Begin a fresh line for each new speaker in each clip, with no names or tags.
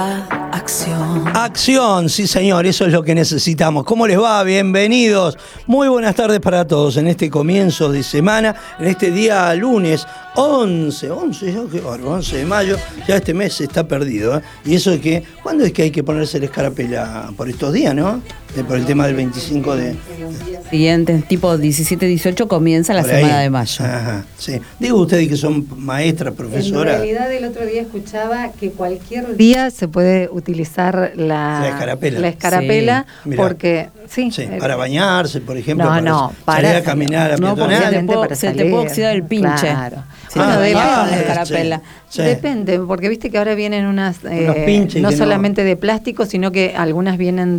Acción.
Acción, sí señor, eso es lo que necesitamos. ¿Cómo les va? Bienvenidos. Muy buenas tardes para todos en este comienzo de semana, en este día lunes 11 de mayo. Ya este mes está perdido, ¿eh? Y eso es que, ¿cuándo es que hay que ponerse la escarapela? Por estos días, ¿no? Por el tema del 25 de...
Siguientes, tipo 17-18, comienza la semana de mayo.
Ajá, sí. Digo ustedes que son maestras, profesoras.
En realidad el otro día escuchaba que cualquier día se puede utilizar la escarapela
sí.
Porque sí,
para bañarse, por ejemplo,
para
salir a caminar a
no,
peatonal.
se te puede oxidar el pinche.
Claro.
Depende con la escarapela.
Sí.
Depende, porque viste que ahora vienen unos
pinches
no solamente de plástico, sino que algunas vienen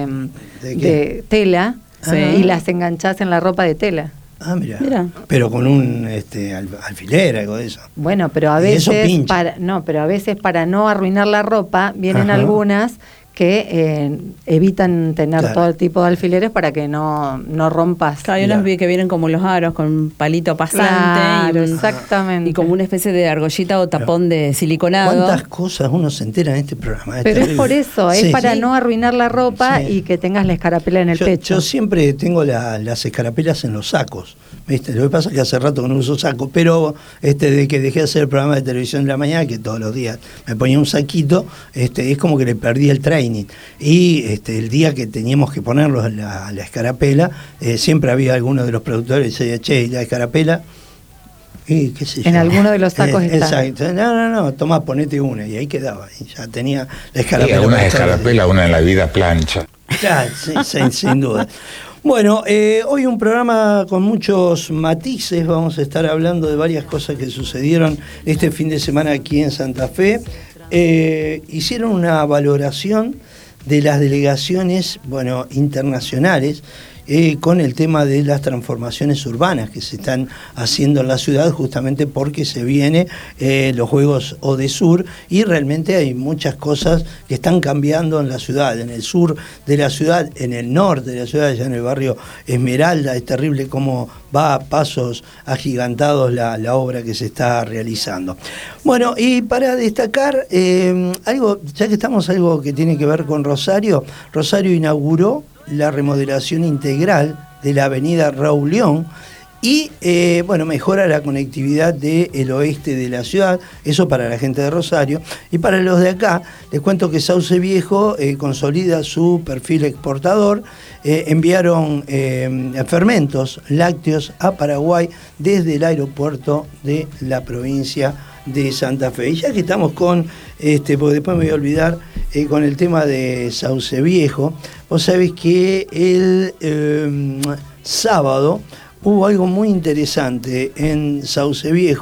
de tela.
Sí.
Y las enganchás en la ropa de tela.
Ah, mira. Pero con un alfiler, algo de eso.
Bueno, pero a veces para no arruinar la ropa, vienen algunas que evitan tener todo el tipo de alfileres para que no rompas.
Hay unas que vienen como los aros con palito pasante.
Claro, exactamente.
Y como una especie de argollita o tapón de siliconado.
¿Cuántas cosas uno se entera en este programa?
Pero es por eso, es para no arruinar la ropa y que tengas la escarapela en el pecho.
Yo siempre tengo las escarapelas en los sacos, ¿viste? Lo que pasa es que hace rato que no uso saco, pero de que dejé de hacer el programa de televisión de la mañana, que todos los días me ponía un saquito, es como que le perdí el training. Y el día que teníamos que ponerlos la escarapela, siempre había alguno de los productores que decía, che, la escarapela, qué sé yo.
En alguno de los sacos está.
Exacto. No, tomá, ponete una. Y ahí quedaba. Y ya tenía la escarapela.
Y algunas escarapelas, una en la vida plancha.
Claro, sin duda. Bueno, hoy un programa con muchos matices. Vamos a estar hablando de varias cosas que sucedieron este fin de semana aquí en Santa Fe. Hicieron una valoración de las delegaciones, internacionales, con el tema de las transformaciones urbanas que se están haciendo en la ciudad, justamente porque se vienen los Juegos Odesur y realmente hay muchas cosas que están cambiando en la ciudad, en el sur de la ciudad, en el norte de la ciudad, allá en el barrio Esmeralda. Es terrible cómo va a pasos agigantados la obra que se está realizando. Bueno, y para destacar algo, ya que estamos algo que tiene que ver con Rosario inauguró la remodelación integral de la avenida Raúl León y mejora la conectividad del oeste de la ciudad, eso para la gente de Rosario. Y para los de acá, les cuento que Sauce Viejo consolida su perfil exportador. Enviaron fermentos lácteos a Paraguay desde el aeropuerto de la provincia de Santa Fe. Y ya que estamos con, porque después me voy a olvidar, con el tema de Sauce Viejo, vos sabés que el sábado hubo algo muy interesante en Sauce Viejo.